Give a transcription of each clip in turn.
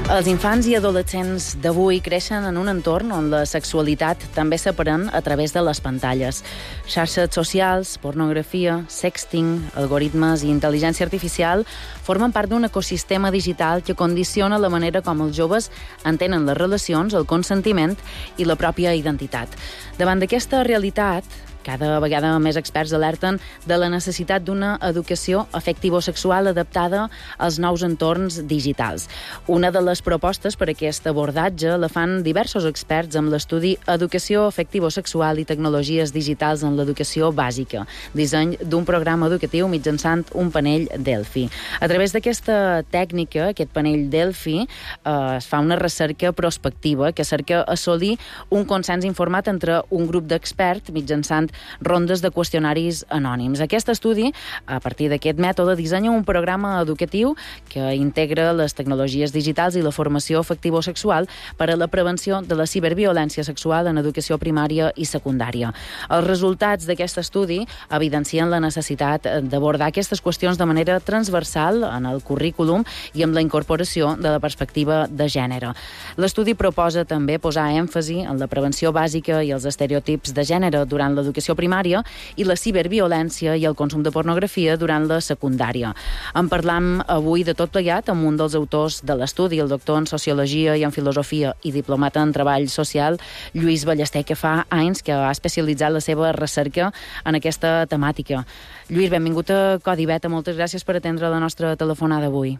Els infants i adolescents d'avui creixen en un entorn on la sexualitat també s'aprèn a través de les pantalles. Xarxes socials, pornografia, sexting, algoritmes i intel·ligència artificial formen part d'un ecosistema digital que condiciona la manera com els joves entenen les relacions, el consentiment i la pròpia identitat. Davant d'aquesta realitat, cada vegada més experts alerten de la necessitat d'una educació afectivo-sexual adaptada als nous entorns digitals. Una de les propostes per a aquest abordatge la fan diversos experts amb l'estudi Educació afectivo-sexual i tecnologies digitals en l'educació bàsica, disseny d'un programa educatiu mitjançant un panell Delphi. A través d'aquesta tècnica, aquest panell Delphi, es fa una recerca prospectiva que cerca assolir un consens informat entre un grup d'experts mitjançant rondes de qüestionaris anònims. Aquest estudi, a partir d'aquest mètode, dissenya un programa educatiu que integra les tecnologies digitals i la formació afectivo-sexual per a la prevenció de la ciberviolència sexual en educació primària i secundària. Els resultats d'aquest estudi evidencien la necessitat d'abordar aquestes qüestions de manera transversal en el currículum i amb la incorporació de la perspectiva de gènere. L'estudi proposa també posar èmfasi en la prevenció bàsica i els estereotips de gènere durant l'educació primària i la ciberviolència i el consum de pornografia durant la secundària. En parlam avui de tot plegat amb un dels autors de l'estudi, el doctor en Sociologia i en Filosofia i diplomat en Treball Social, Lluís Ballester, que fa anys que ha especialitzat la seva recerca en aquesta temàtica. Lluís, benvingut a Codi Beta. Moltes gràcies per atendre la nostra telefonada avui.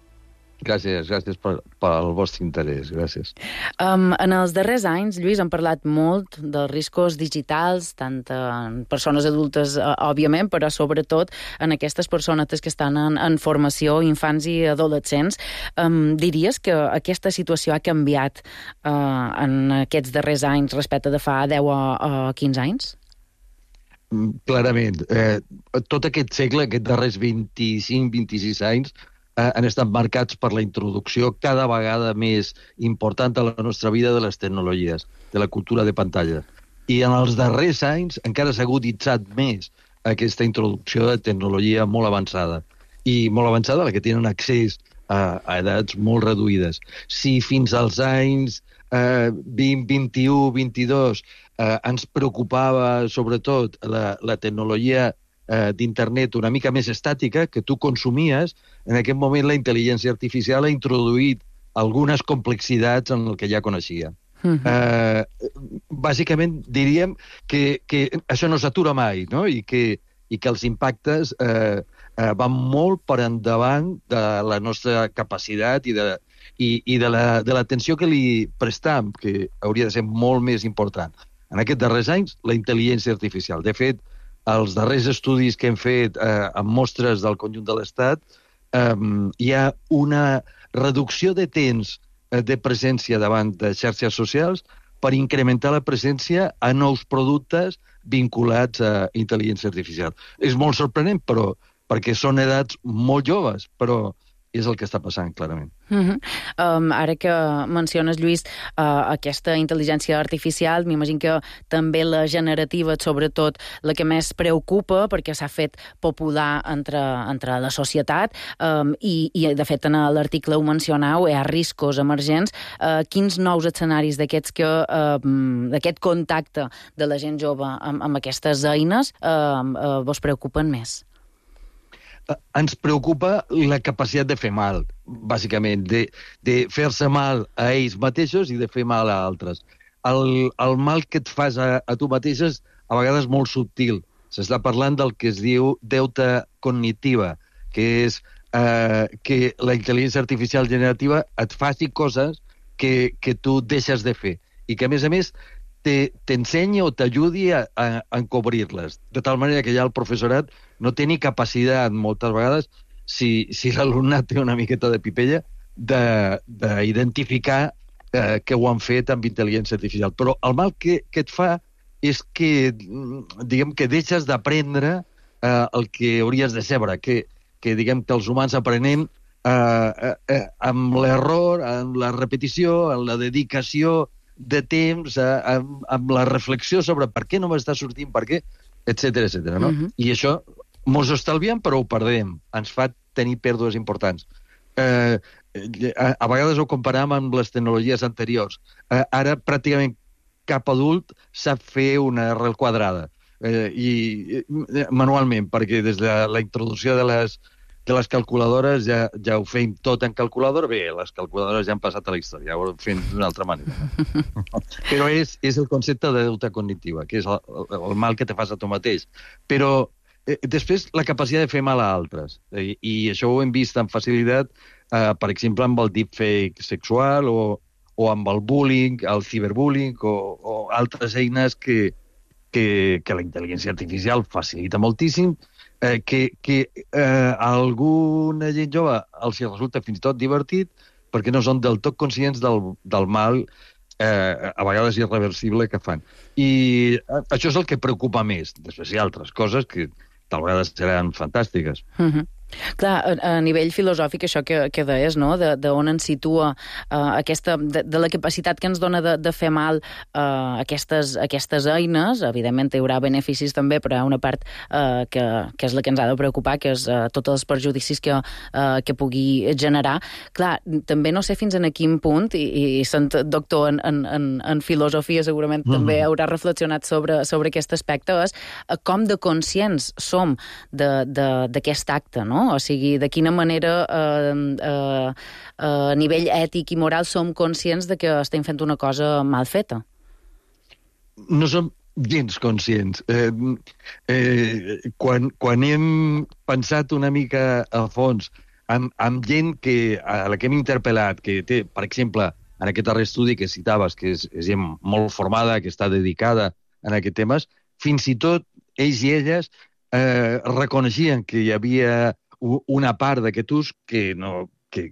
Gràcies pel vostre interès, gràcies. En els darrers anys, Lluís, hem parlat molt dels riscos digitals, tant en persones adultes, òbviament, però sobretot en aquestes persones que estan en formació, infants i adolescents. Diries que aquesta situació ha canviat en aquests darrers anys respecte de fa 10 o 15 anys? Clarament. Tot aquest segle, aquests darrers 25-26 anys, han estat marcats per la introducció cada vegada més important a la nostra vida de les tecnologies, de la cultura de pantalla. I en els darrers anys encara s'ha aguditzat més aquesta introducció de tecnologia molt avançada. I molt avançada, la que tenen accés a edats molt reduïdes. Si fins als anys 20, 21, 22 ens preocupava sobretot la tecnologia d'internet una mica més estàtica que tu consumies, en aquest moment la intel·ligència artificial ha introduït algunes complexitats en el que ja coneixia. Bàsicament diríem que això no s'atura mai, no? I que els impactes van molt per endavant de la nostra capacitat i de l'atenció que li prestam, que hauria de ser molt més important. En aquests darrers anys, la intel·ligència artificial. De fet, els darrers estudis que hem fet amb mostres del conjunt de l'Estat, hi ha una reducció de temps de presència davant de xarxes socials per incrementar la presència a nous productes vinculats a intel·ligència artificial. És molt sorprenent, però perquè són edats molt joves, però és el que està passant, clarament. Ara que menciones, Lluís, aquesta intel·ligència artificial, m'imagino que també la generativa, sobretot, la que més preocupa, perquè s'ha fet popular entre la societat, i de fet, en l'article ho mencioneu, hi ha riscos emergents. Quins nous escenaris d'aquest contacte de la gent jove amb aquestes eines vos preocupen més? Ens preocupa la capacitat de fer mal, bàsicament, de fer-se mal a ells mateixos i de fer mal a altres. El mal que et fas a tu mateixes a vegades és molt subtil. S'està parlant del que es diu deuta cognitiva, que és que la intel·ligència artificial generativa et faci coses que tu deixes de fer i que, a més, t'ensenyi o t'ajudi a encobrir-les. De tal manera que ja el professorat no té ni capacitat, moltes vegades, si l'alumnat té una miqueta de pipella, d'identificar que ho han fet amb intel·ligència artificial. Però el mal que et fa és que, diguem, que deixes d'aprendre el que hauries de saber, que diguem que els humans aprenem amb l'error, amb la repetició, amb la dedicació de temps, amb la reflexió sobre per què no m'està sortint, per què, etc. No? I això mos estalviem, però ho perdem. Ens fa tenir pèrdues importants. a vegades ho comparam amb les tecnologies anteriors. Ara pràcticament cap adult sap fer una arrel quadrada manualment, perquè des de la introducció de les calculadores ja ho fem tot en calculadora. Bé, les calculadores ja han passat a la història, ja ho fem d'una altra manera. Però és el concepte de deuta cognitiva, que és el mal que te fas a tu mateix. Però després la capacitat de fer mal a altres. I això ho hem vist amb facilitat, per exemple, amb el deepfake sexual o amb el bullying, el ciberbullying o altres eines que la intel·ligència artificial facilita moltíssim, que a alguna gent jove els resulta fins i tot divertit perquè no són del tot conscients del mal, a vegades irreversible, que fan. I això és el que preocupa més. Després hi ha altres coses que tal vegades seran fantàstiques. Clar, a nivell filosòfic, això que deies, no? D'on ens situa de la capacitat que ens dona de fer mal aquestes eines. Evidentment hi haurà beneficis també, però hi ha una part que és la que ens ha de preocupar, que és tots els perjudicis que pugui generar. Clar, també no sé fins a quin punt, i sent doctor en filosofia segurament també haurà reflexionat sobre aquest aspecte, és com de conscients som d'aquest acte, no? O sigui, de quina manera a nivell ètic i moral som conscients de que estem fent una cosa mal feta? No som gens conscients. Quan hem pensat una mica a fons amb gent a la que hem interpel·lat, que té, per exemple, en aquest darrer estudi que citaves, que és gent molt formada, que està dedicada a aquests temes, fins i tot ells i elles reconeixien que hi havia una part d'aquest ús que no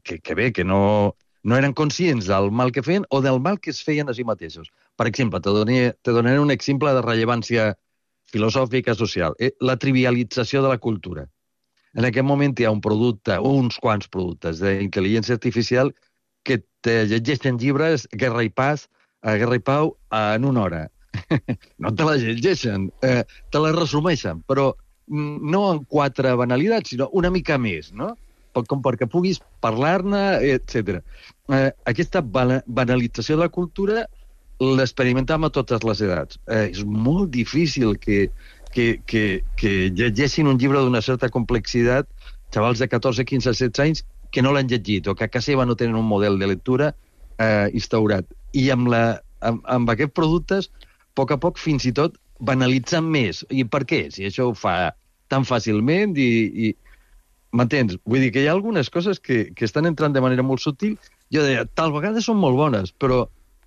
eren conscients del mal que feien o del mal que es feien a si mateixos. Per exemple, te donaré un exemple de rellevància filosòfica social. La trivialització de la cultura. En aquest moment hi ha un producte, uns quants productes d'intel·ligència artificial que te llegeixen llibres Guerra i Pau en una hora. No te la llegeixen, te la resumeixen, però no en 4 banalitats, sinó una mica més, no? Com perquè puguis parlar-ne, etc. Aquesta banalització de la cultura l'experimentem a totes les edats. És molt difícil que llegeixin un llibre d'una certa complexitat xavals de 14, 15, 16 anys que no l'han llegit o que a casa seva no tenen un model de lectura instaurat. I amb aquests productes, a poc fins i tot banalitzant més. I per què? Si això ho fa tan fàcilment i m'entens? Vull dir que hi ha algunes coses que estan entrant de manera molt sutil. Jo deia, tal vegada són molt bones, però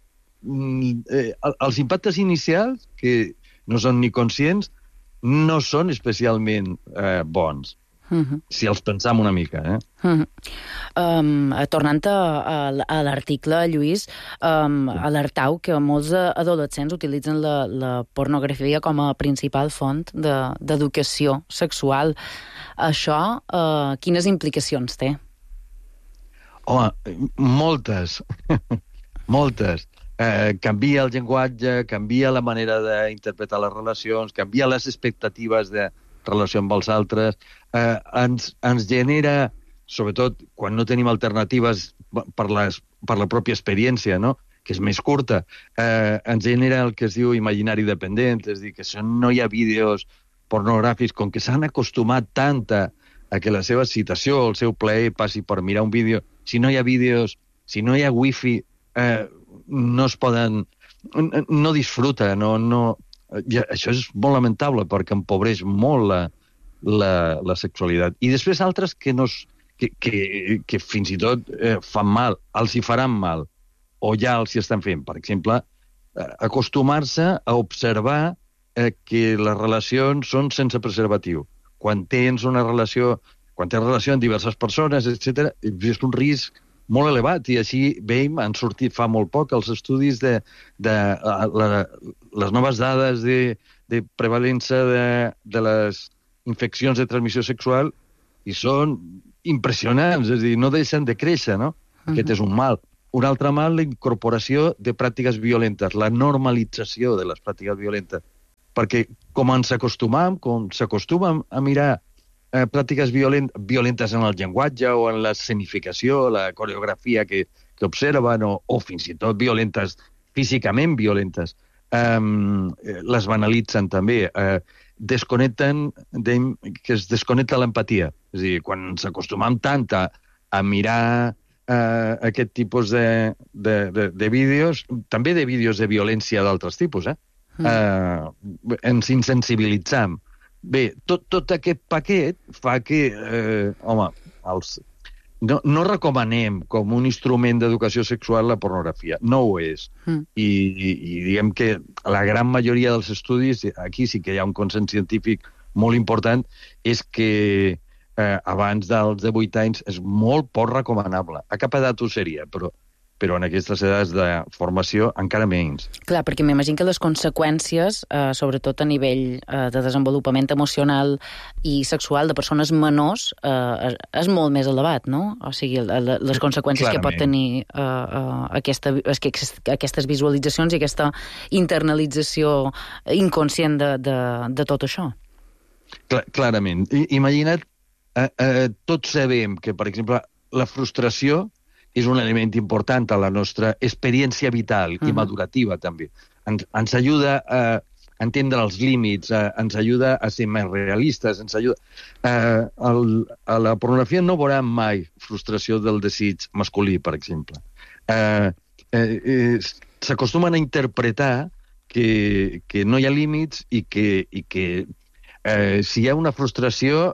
els impactes inicials, que no són ni conscients, no són especialment bons. Si els pensam una mica. Tornant a l'article, Lluís, alertau que molts adolescents utilitzen la pornografia com a principal font d'educació sexual. Això, quines implicacions té? Home, moltes. Moltes. Canvia el llenguatge, canvia la manera d'interpretar les relacions, canvia les expectatives de relació amb els altres, ens genera, sobretot quan no tenim alternatives per la pròpia experiència, no? Que és més curta, ens genera el que es diu imaginari dependent, és a dir, que no hi ha vídeos pornogràfics, com que s'han acostumat tant a que la seva excitació o el seu plaer passi per mirar un vídeo. Si no hi ha vídeos, si no hi ha wifi, no es poden... No disfruta, I això és molt lamentable perquè empobreix molt la sexualitat. I després altres que fins i tot fan mal, els hi faran mal, o ja els hi estan fent. Per exemple, acostumar-se a observar que les relacions són sense preservatiu. Quan tens relació amb diverses persones, etc., és un risc molt elevat, i així veiem, han sortit fa molt poc els estudis de les noves dades de prevalença de les infeccions de transmissió sexual, i són impressionants, és a dir, no deixen de créixer, no? Aquest és un mal. Un altre mal, la incorporació de pràctiques violentes, la normalització de les pràctiques violentes, perquè com ens acostumam, com s'acostumen a mirar pràctiques violentes en el llenguatge o en l'escenificació, la coreografia que observen, o fins i tot violentes, físicament violentes, les banalitzen també, desconnecten, que es desconnecta l'empatia. És a dir, quan ens acostumam tant a mirar aquest tipus de vídeos, també de vídeos de violència d'altres tipus, ens insensibilitzam. Bé, tot aquest paquet fa que, no recomanem com un instrument d'educació sexual la pornografia. No ho és. I diguem que la gran majoria dels estudis, aquí sí que hi ha un consens científic molt important, és que abans dels 18 anys és molt poc recomanable. A cap edat ho seria, però en aquestes edats de formació encara menys. Clar, perquè m'imagino que les conseqüències, sobretot a nivell de desenvolupament emocional i sexual de persones menors, és molt més elevat, no? O sigui, les conseqüències que pot tenir aquestes visualitzacions i aquesta internalització inconscient de tot això. Clarament. Imagina't, tots sabem que, per exemple, la frustració és un element important a la nostra experiència vital i madurativa, també. Ens ajuda a entendre els límits, ens ajuda a ser més realistes, ens ajuda... A la pornografia no veurem mai frustració del desig masculí, per exemple. S'acostumen a interpretar que no hi ha límits i que si hi ha una frustració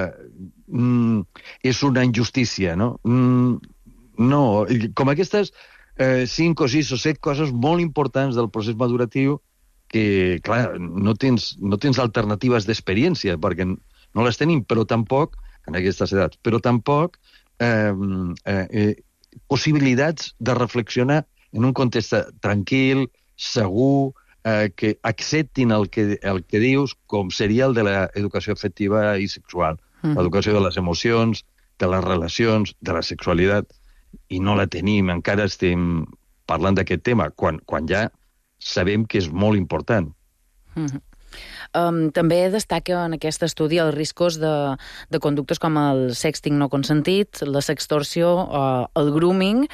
és una injustícia, no? No, com aquestes 5 o 6 o 7 coses molt importants del procés maduratiu que, clar, no tens alternatives d'experiència, perquè no les tenim, però tampoc, en aquestes edats, però tampoc possibilitats de reflexionar en un context tranquil, segur, que acceptin el que dius, com seria el de l'educació afectiva i sexual, l'educació de les emocions, de les relacions, de la sexualitat, i no la tenim, encara estem parlant d'aquest tema, quan ja sabem que és molt important. També destaca en aquest estudi els riscos de conductes com el sexting no consentit, la sextorsió, el grooming.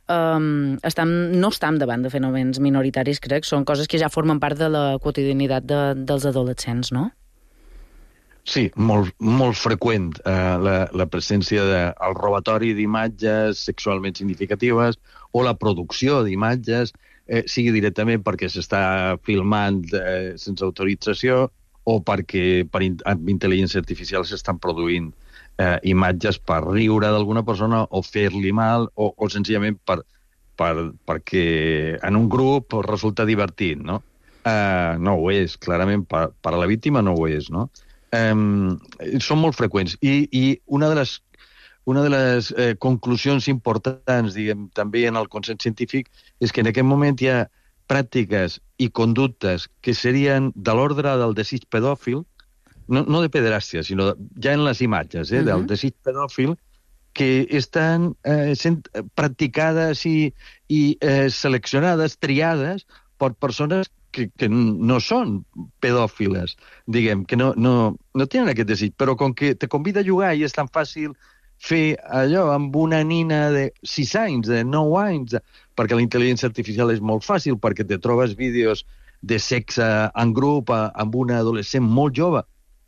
No estem davant de fenòmens minoritaris, crec, són coses que ja formen part de la quotidianitat dels adolescents, no? Sí, molt freqüent la presència del robatori d'imatges sexualment significatives o la producció d'imatges, sigui directament perquè s'està filmant sense autorització o perquè amb intel·ligència artificial s'estan produint imatges per riure d'alguna persona o fer-li mal o senzillament perquè en un grup resulta divertit, no? No ho és, clarament, per a la víctima no ho és, no? Són molt freqüents i una de les conclusions importants, diguem, també en el consens científic, és que en aquest moment hi ha pràctiques i conductes que serien de l'ordre del desig pedòfil, no de pederàstia, sinó ja en les imatges, del desig pedòfil, que estan sent practicades i seleccionades, triades per persones que no són pedòfiles, diguem, que no tenen aquest desig, però com que te convida a jugar i és tan fàcil fer allò amb una nina de 6 anys, de 9 anys, perquè la intel·ligència artificial és molt fàcil, perquè te trobes vídeos de sexe en grup amb una adolescent molt jove.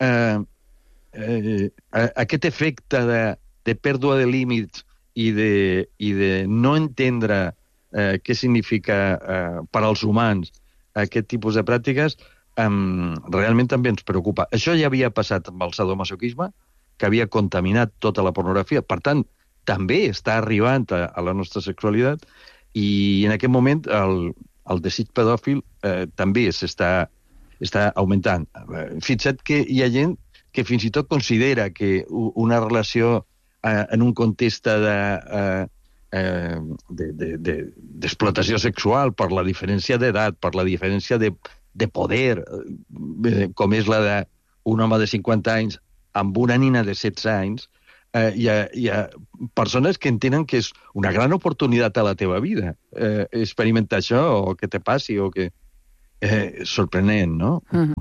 Aquest efecte de pèrdua de límits i de no entendre què significa per als humans aquest tipus de pràctiques, realment també ens preocupa. Això ja havia passat amb el sadomasoquisme, que havia contaminat tota la pornografia. Per tant, també està arribant a la nostra sexualitat i en aquest moment el desig pedòfil també està augmentant. Fixa't que hi ha gent que fins i tot considera que una relació en un context d'explotació sexual per la diferència d'edat, per la diferència de poder, com és la d'un home de 50 anys amb una nina de 16 anys, hi ha persones que entenen que és una gran oportunitat a la teva vida experimentar això, o que te passi, o que... sorprenent, no?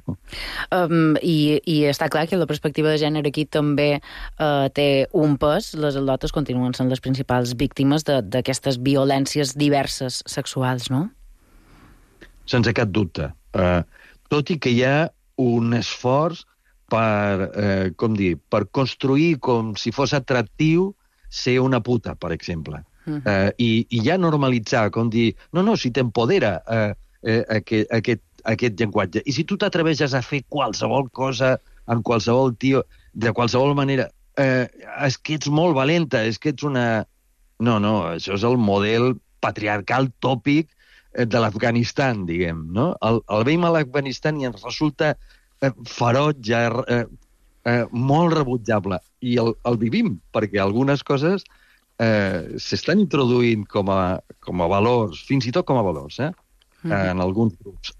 I està clar que la perspectiva de gènere aquí també té un pes. Les al·lotes continuen sent les principals víctimes d'aquestes violències diverses sexuals, no? Sense cap dubte. Tot i que hi ha un esforç per construir com si fos atractiu ser una puta, per exemple. I ja normalitzar, com dir, no, si t'empodera aquest llenguatge. I si tu t'atreveixes a fer qualsevol cosa amb qualsevol tio, de qualsevol manera, és que ets molt valenta, és que ets una... No, això és el model patriarcal tòpic de l'Afganistan, diguem, no? El veiem a l'Afganistan i ens resulta ferotge, molt rebutjable. I el vivim, perquè algunes coses s'estan introduint com a valors, fins i tot com a valors, en alguns grups.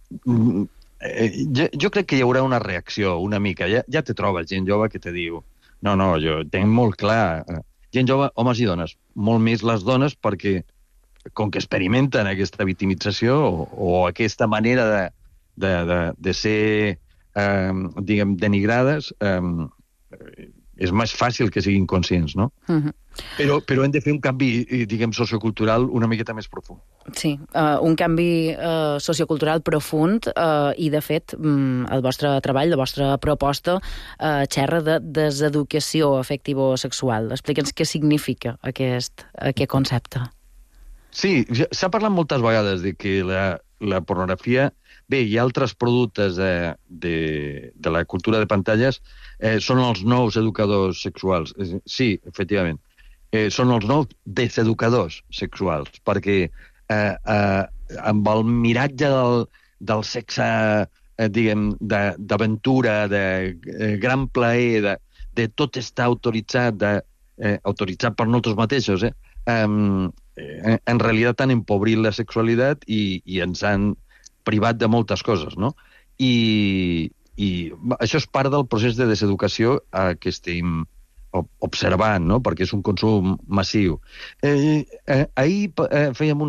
Jo crec que hi haurà una reacció, una mica. Ja te trobes gent jove que te diu no, jo tinc molt clar. Gent jove, homes i dones. Molt més les dones perquè, com que experimenten aquesta victimització o aquesta manera de ser, diguem, denigrades, és més fàcil que siguin conscients, no? Però hem de fer un canvi, diguem, sociocultural una miqueta més profund. Sí, un canvi sociocultural profund i, de fet, el vostre treball, la vostra proposta, xerra de deseducació afectivo-sexual. Explica'ns què significa aquest concepte. Sí, s'ha parlat moltes vegades de que la pornografia... Bé, hi ha altres productes de la cultura de pantalles, són els nous educadors sexuals. Sí, efectivament. Són els nous deseducadors sexuals, perquè amb el miratge del sexe, diguem, d'aventura, de gran plaer, de tot estar autoritzat, autoritzat per nosaltres mateixos, en realitat han empobrit la sexualitat i ens han privat de moltes coses, no? I això és part del procés de deseducació que estem observant, no? Perquè és un consum massiu. Ahir fèiem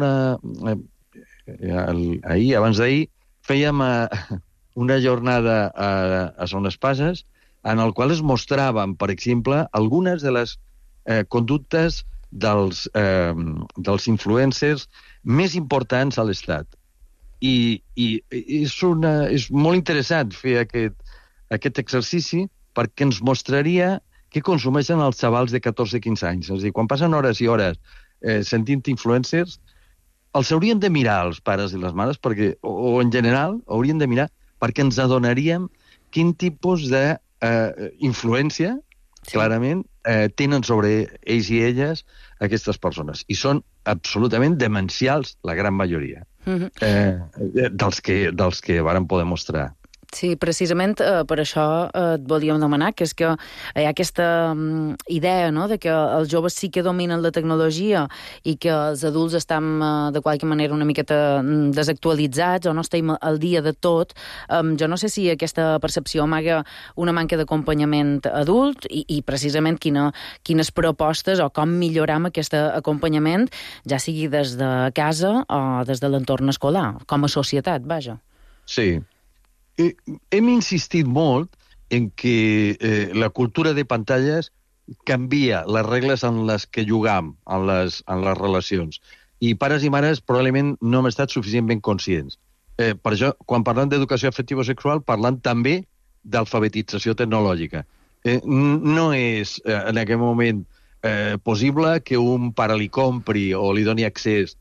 abans d'ahir, fèiem una jornada a Son Espases en el qual es mostraven, per exemple, algunes de les conductes dels influencers més importants a l'Estat. I és molt interessant fer aquest exercici perquè ens mostraria què consumeixen els xavals de 14-15 anys. És a dir, quan passen hores i hores sentint influencers, els haurien de mirar els pares i les mares, perquè, o en general haurien de mirar, perquè ens adonaríem quin tipus d'influència, clarament, tenen sobre ells i elles aquestes persones. I són absolutament demencials, la gran majoria. Dels que varen poder mostrar. Sí, precisament per això et volíem demanar, que és que hi ha aquesta idea, no?, de que els joves sí que dominen la tecnologia i que els adults estan de qualque manera una miqueta desactualitzats o no estem al dia de tot. Jo no sé si aquesta percepció amaga una manca d'acompanyament adult i precisament quines propostes o com millorar aquest acompanyament, ja sigui des de casa o des de l'entorn escolar, com a societat, vaja. Sí. Hem insistit molt en que la cultura de pantalles canvia les regles en les que jugam, en les relacions. I pares i mares probablement no hem estat suficientment conscients. Per això, quan parlem d'educació afectivo-sexual, parlem també d'alfabetització tecnològica. No és en aquest moment possible que un pare li compri o li doni accés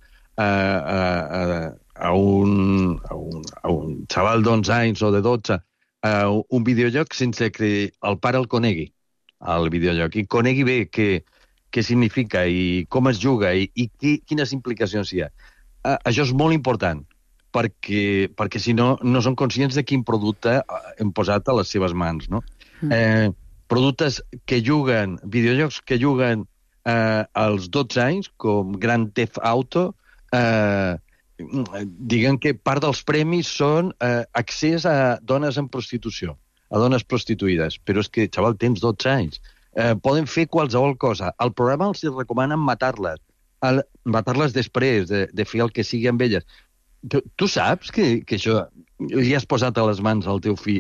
a un xaval d'11 anys o de 12 un videojoc sense que el pare el conegui, el videojoc, i conegui bé què significa i com es juga i quines implicacions hi ha. Això és molt important, perquè si no, no són conscients de quin producte hem posat a les seves mans, no? Productes que juguen, videojocs que juguen als 12 anys, com Grand Theft Auto, diguem que part dels premis són accés a dones en prostitució, a dones prostituïdes. Però és que, xaval, tens 12 anys. Poden fer qualsevol cosa. Al programa els recomanen matar-les després de fer el que sigui amb elles. Tu saps que això li has posat a les mans al teu fill